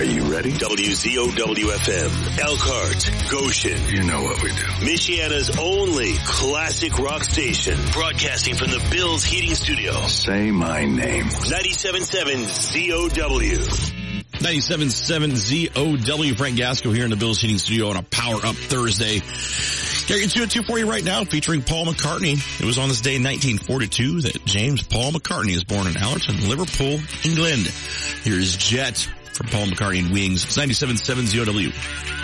Are you ready? WZOW-FM, Elkhart, Goshen. You know what we do. Michiana's only classic rock station, broadcasting from the Bills Heating Studio. Say my name. 97.7 ZOW. 97.7 ZOW. Frank Gasco here in the Bills Heating Studio on a Power Up Thursday. Carrying two for you right now, featuring Paul McCartney. It was on this day in 1942 that James Paul McCartney is born in Allerton, Liverpool, England. Here's Jet from Paul McCartney and Wings. It's 97.7 ZOW.